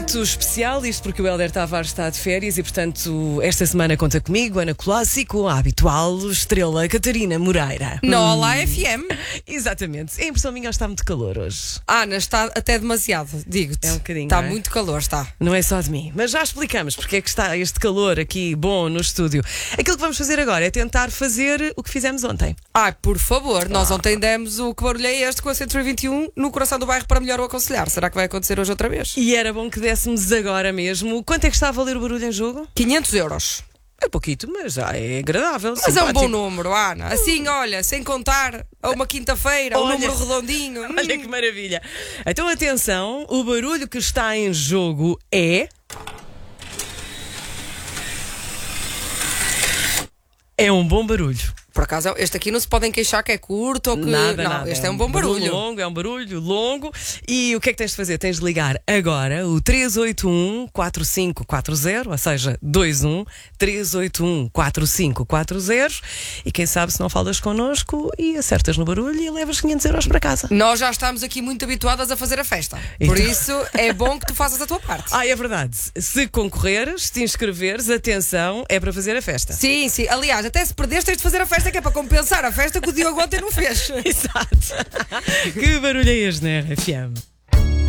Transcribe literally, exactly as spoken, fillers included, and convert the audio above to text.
muito especial, isto porque o Hélder Tavares está de férias e, portanto, esta semana conta comigo, Ana Clássico, a habitual estrela Catarina Moreira. No Olá F M. Exatamente. É impressão minha, está muito calor hoje. Ana, está até demasiado, digo-te. É um bocadinho, Está não é? muito calor, está. Não é só de mim, mas já explicamos porque é que está este calor aqui bom no estúdio. Aquilo que vamos fazer agora é tentar fazer o que fizemos ontem. Ai, por favor, nós ontem demos o que barulho é este com a cento e vinte e um no coração do bairro para melhor o aconselhar. Será que vai acontecer hoje outra vez? E era bom que dessemos agora mesmo. Quanto é que está a valer o barulho em jogo? quinhentos euros. É pouquito, mas já é agradável. Mas é um simpático. bom número, Ana. Assim, olha, sem contar a uma quinta-feira, um Olha. número redondinho. Olha que maravilha. Então atenção, o barulho que está em jogo é... É um bom barulho. Por acaso, este aqui não se podem queixar que é curto ou que... Nada, não, nada. este é um bom barulho. longo, é um barulho longo. E o que é que tens de fazer? Tens de ligar agora o três oito um, quatro cinco quatro zero, ou seja, dois um três oito um, quatro cinco quatro zero, e quem sabe se não falas connosco e acertas no barulho e levas quinhentos euros para casa. Nós já estamos aqui muito habituadas a fazer a festa. Por Então- isso, é bom que tu faças a tua parte. Ah, é verdade. Se concorreres, se te inscreveres, atenção, é para fazer a festa. Sim, sim. Aliás, até se perderes, tens de fazer a festa, que é para compensar a festa que o Diogo ontem não fez. Exato. Que barulho é este na R F M?